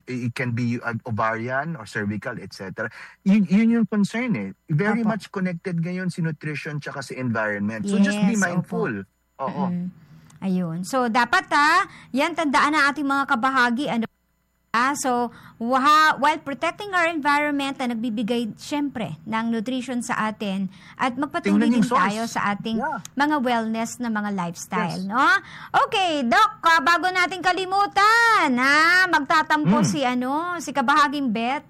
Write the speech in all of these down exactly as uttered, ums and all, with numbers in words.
it can be uh, ovarian or cervical, et cetera. Yun, yun yung concern eh. Very Opo. much connected ngayon si nutrition tsaka si environment. So Yes, just be mindful. opo. Oo. Mm. Ayun. So, dapat ha, yan tandaan na ating mga kabahagi. Ano, ah, so, waha, while protecting our environment na nagbibigay, syempre, ng nutrition sa atin at magpatuloy Tingnan din yung source. tayo sa ating Yeah. mga wellness na mga lifestyle, Yes. no? Okay, Doc, ah, bago natin kalimutan, ha, magtatampo Mm. si, ano, si kabahaging Beth.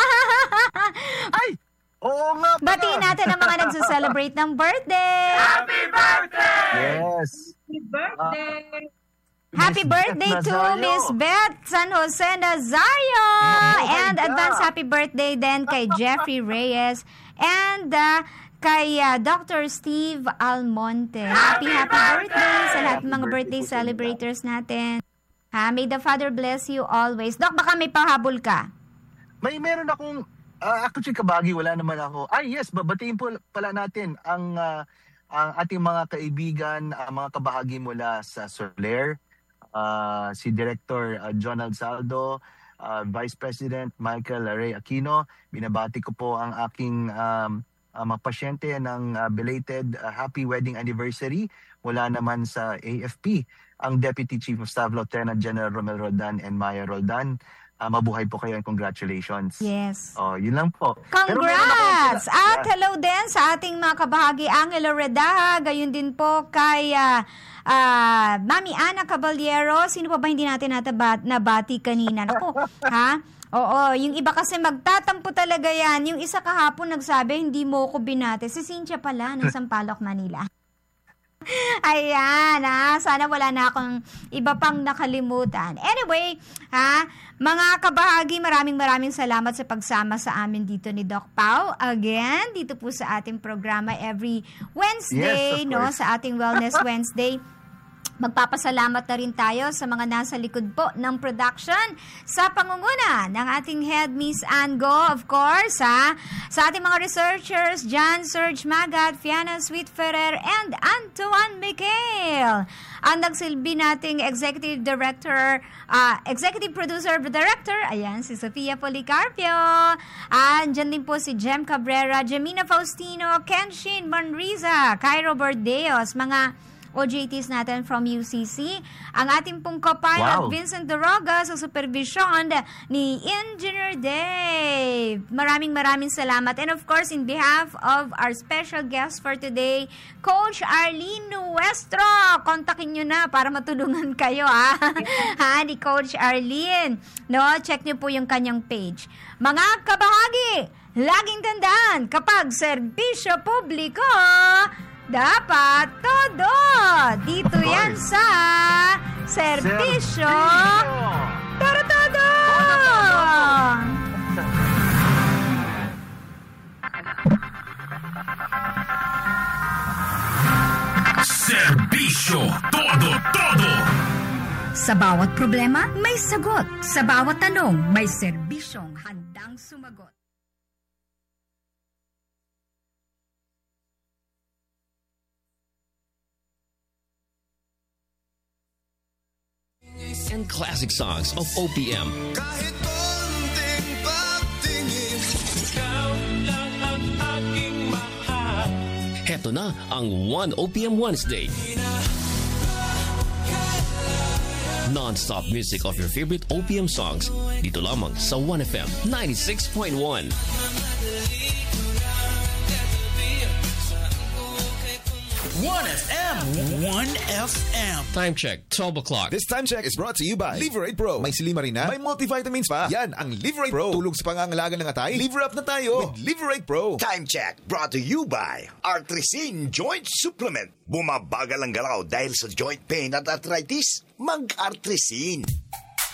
Ay! Oo nga pala. Batiin natin ang mga nagsa-celebrate ng birthday. Happy birthday! Yes. Happy birthday! Happy Miss birthday Beth to Nazario. Miss Beth San Jose Nazario! Oh my And God. advance happy birthday din kay Jeffrey Reyes and uh, kay uh, Doctor Steve Almonte. Happy, happy birthday sa lahat ng mga birthday birthday po sa celebrators natin. Ha, may the Father bless you always. Doc, baka may pahabol ka. May meron akong, uh, actually kabagi, wala naman ako. Ay yes, babatiin po pala natin ang, uh, ang ating mga kaibigan, uh, mga kabahagi mula sa Soler, uh, si Director uh, Jonald Saldo, uh, Vice President Michael Ray Aquino. Binabati ko po ang aking um, uh, mga pasyente ng uh, belated uh, happy wedding anniversary mula naman sa A F P, ang Deputy Chief of Staff Lieutenant General Romel Roldan and Maya Roldan. Uh, mabuhay po kayo and congratulations. Yes. Oh, yun lang po. Pero meron Congrats! ako- At Yeah. hello din sa ating mga kabahagi Angelo Redaha, gayon din po kay ah, ah, Mami Ana Caballero. Sino pa ba hindi natin natabat, nabati kanina? Naku, ha? Oo, yung iba kasi magtatampo talaga yan. Yung isa kahapon nagsabi, hindi mo ko binate. Si Cynthia pala ng Sampaloc, Manila. Ayan, ha? Sana wala na akong iba pang nakalimutan. Anyway, ha? Mga kabahagi, maraming maraming salamat sa pagsama sa amin dito ni Doc Pau. Again, dito po sa ating programa every Wednesday, Yes, of no? course. Sa ating Wellness Wednesday. Magpapasalamat na rin tayo sa mga nasa likod po ng production sa pangunguna ng ating head, Miss Ann Go, of course, ha? Sa ating mga researchers, John Serge Magat, Fiana Sweet Ferrer, and Antoine Michael. Ang nagsilbi nating Executive Director, uh, Executive Producer, Director, ayan, si Sofia Policarpio. Andyan din po si Jem Cabrera, Jemina Faustino, Kenshin Manriza, Cairo Bordeos, mga O J Ts natin from U C C. Ang ating pong co-pilot, Wow. Vincent Doroga, sa supervision ni Engineer Dave. Maraming maraming salamat. And of course, in behalf of our special guest for today, Coach Arlene Nuestro. Kontakin nyo na para matulungan kayo, ha? ha, ni Coach Arlene. No, check nyo po yung kanyang page. Mga kabahagi, laging tandaan, kapag serbisyo publiko, dapat todo. Dito yan sa Serbisyo para todo. Serbisyo todo todo. Sa bawat problema, may sagot. Sa bawat tanong, may serbisyong handang sumagot. And classic songs of O P M. Kahit konting pagtingin, ikaw lang ang aking mahal. Heto na ang One O P M Wednesday. Non-stop music of your favorite O P M songs. Dito lamang sa One F M ninety-six point one. One F M. One F M. Time check, twelve o'clock. This time check is brought to you by Liverate Pro. May silimarina, may multivitamins pa. Yan ang Liverate Pro. Tulog sa pangangalaga ng atay. Liver up na tayo with Liverate Pro. Time check brought to you by Artrisin Joint Supplement. Bumabagal ang galaw dahil sa joint pain at arthritis. Mag-Artrisin.